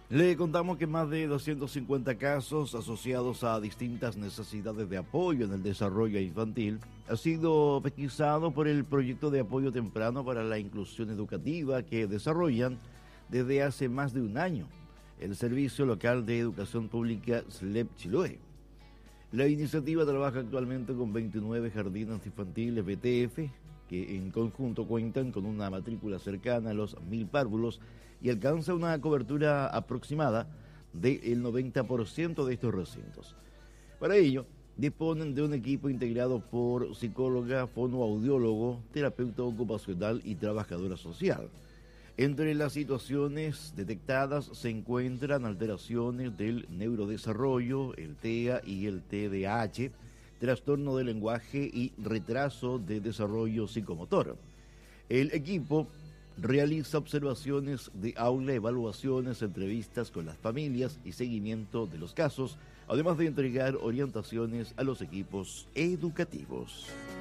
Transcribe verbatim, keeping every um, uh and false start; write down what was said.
Le contamos que más de doscientos cincuenta casos asociados a distintas necesidades de apoyo en el desarrollo infantil ha sido pesquisado por el proyecto de apoyo temprano para la inclusión educativa que desarrollan desde hace más de un año el Servicio Local de Educación Pública S L E P Chiloé. La iniciativa trabaja actualmente con veintinueve jardines infantiles B T F que en conjunto cuentan con una matrícula cercana a los mil párvulos y alcanza una cobertura aproximada del noventa por ciento de estos recintos. Para ello, disponen de un equipo integrado por psicóloga, fonoaudiólogo, terapeuta ocupacional y trabajadora social. Entre las situaciones detectadas se encuentran alteraciones del neurodesarrollo, el T E A y el T D A H, trastorno del lenguaje y retraso de desarrollo psicomotor. El equipo realiza observaciones de aula, evaluaciones, entrevistas con las familias y seguimiento de los casos, además de entregar orientaciones a los equipos educativos.